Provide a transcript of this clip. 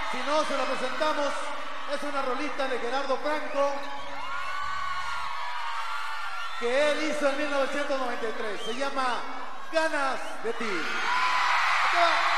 Si no, se la presentamos. Es una rolita de Gerardo Franco que él hizo en 1993. Se llama Ganas de ti. ¡Aquí va!